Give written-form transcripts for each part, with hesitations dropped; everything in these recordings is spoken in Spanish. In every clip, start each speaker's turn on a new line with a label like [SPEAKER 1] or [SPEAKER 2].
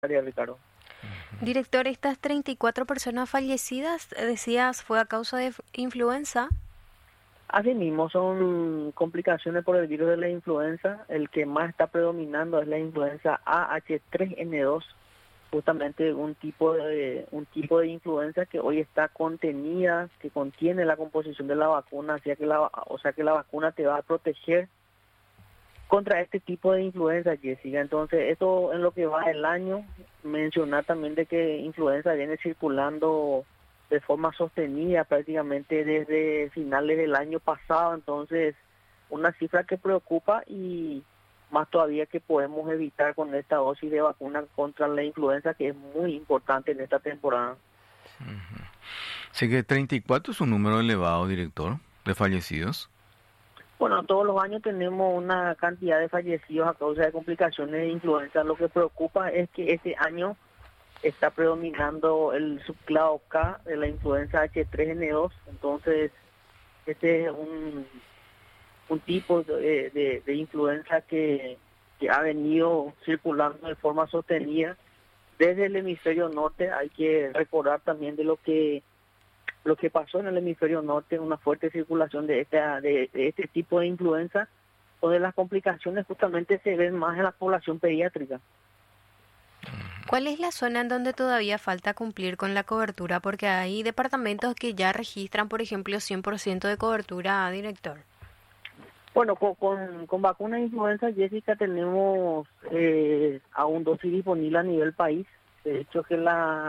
[SPEAKER 1] Ricardo.
[SPEAKER 2] Director, estas 34 personas fallecidas, decías, fue a causa de influenza.
[SPEAKER 1] Asimismo, son complicaciones por el virus de la influenza. El que más está predominando es la influenza AH3N2, justamente un tipo de influenza que hoy está contenida, que contiene la composición de la vacuna, o sea que la vacuna te va a proteger contra este tipo de influenza, Jessica. Entonces, esto en lo que va el año, mencionar también de que influenza viene circulando de forma sostenida prácticamente desde finales del año pasado. Entonces, una cifra que preocupa, y más todavía que podemos evitar con esta dosis de vacuna contra la influenza, que es muy importante en esta temporada.
[SPEAKER 3] Sé que 34 es un número elevado, director, de fallecidos.
[SPEAKER 1] Bueno, todos los años tenemos una cantidad de fallecidos a causa de complicaciones de influenza. Lo que preocupa es que este año está predominando el subclado K de la influenza H3N2. Entonces, este es un tipo de influenza que ha venido circulando de forma sostenida desde el hemisferio norte. Hay que recordar también de lo que pasó en el hemisferio norte, una fuerte circulación de este tipo de influenza, donde las complicaciones justamente se ven más en la población pediátrica.
[SPEAKER 2] ¿Cuál es la zona en donde todavía falta cumplir con la cobertura? Porque hay departamentos que ya registran, por ejemplo, 100% de cobertura, director.
[SPEAKER 1] Bueno, con vacuna de influenza, Jessica, tenemos aún dosis disponible a nivel país. De hecho, que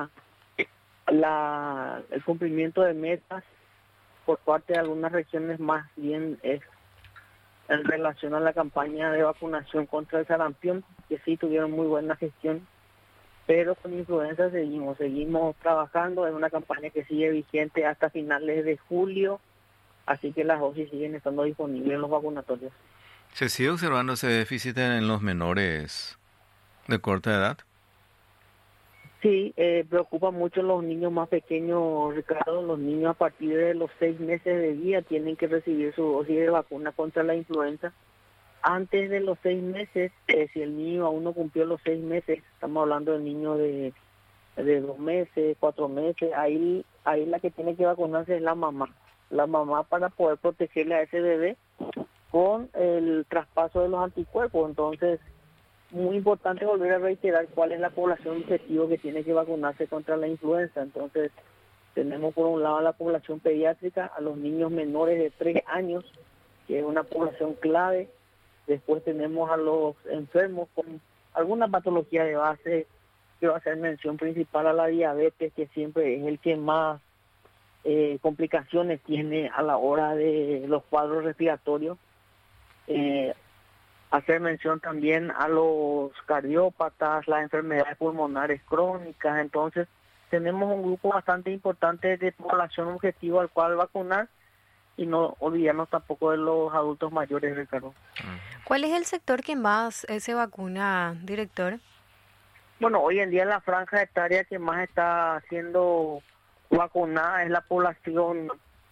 [SPEAKER 1] el cumplimiento de metas por parte de algunas regiones más bien es en relación a la campaña de vacunación contra el sarampión, que sí tuvieron muy buena gestión, pero con influenza seguimos trabajando. Es una campaña que sigue vigente hasta finales de julio, así que las dosis siguen estando disponibles en los vacunatorios.
[SPEAKER 3] ¿Se sigue observando ese déficit en los menores de corta edad?
[SPEAKER 1] Sí, preocupa mucho los niños más pequeños, Ricardo. Los niños a partir de los 6 meses de vida tienen que recibir su dosis de vacuna contra la influenza. Antes de los 6 meses, si el niño aún no cumplió los 6 meses, estamos hablando de niños de 2 meses, 4 meses, ahí la que tiene que vacunarse es la mamá. La mamá, para poder protegerle a ese bebé con el traspaso de los anticuerpos. Entonces, muy importante volver a reiterar cuál es la población objetivo que tiene que vacunarse contra la influenza. Entonces, tenemos por un lado a la población pediátrica, a los niños menores de 3 años, que es una población clave. Después tenemos a los enfermos con alguna patología de base. Quiero hacer mención principal a la diabetes, que siempre es el que más complicaciones tiene a la hora de los cuadros respiratorios. Hacer mención también a los cardiópatas, las enfermedades pulmonares crónicas. Entonces, tenemos un grupo bastante importante de población objetivo al cual vacunar, y no olvidarnos tampoco de los adultos mayores, Ricardo.
[SPEAKER 2] ¿Cuál es el sector que más se vacuna, director?
[SPEAKER 1] Bueno, hoy en día la franja etaria que más está siendo vacunada es la población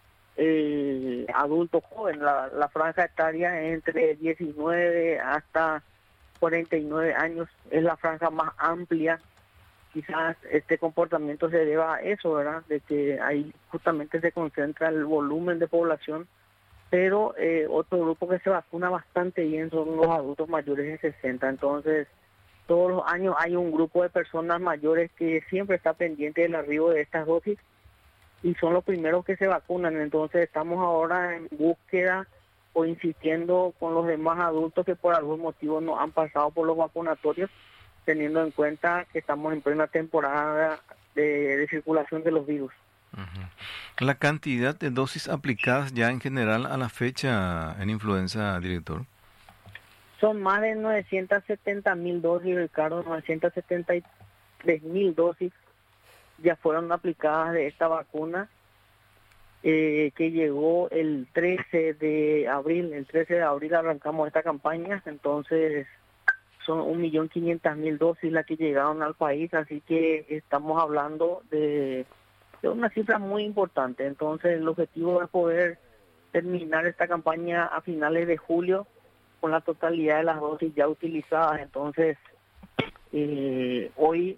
[SPEAKER 1] adulto joven. La franja etaria entre 19 hasta 49 años es la franja más amplia. Quizás este comportamiento se deba a eso, ¿verdad? De que ahí justamente se concentra el volumen de población, pero otro grupo que se vacuna bastante bien son los adultos mayores de 60. Entonces, todos los años hay un grupo de personas mayores que siempre está pendiente del arribo de estas dosis, y son los primeros que se vacunan. Entonces, estamos ahora en búsqueda o insistiendo con los demás adultos que por algún motivo no han pasado por los vacunatorios, teniendo en cuenta que estamos en plena temporada de circulación de los virus.
[SPEAKER 3] La cantidad de dosis aplicadas ya en general a la fecha en influenza, director.
[SPEAKER 1] Son más de 970.000 dosis, Ricardo. 973.000 dosis ya fueron aplicadas de esta vacuna, que llegó el 13 de abril. El 13 de abril arrancamos esta campaña. Entonces, son 1.500.000 dosis las que llegaron al país, así que estamos hablando de una cifra muy importante. Entonces, el objetivo es poder terminar esta campaña a finales de julio con la totalidad de las dosis ya utilizadas. Entonces, hoy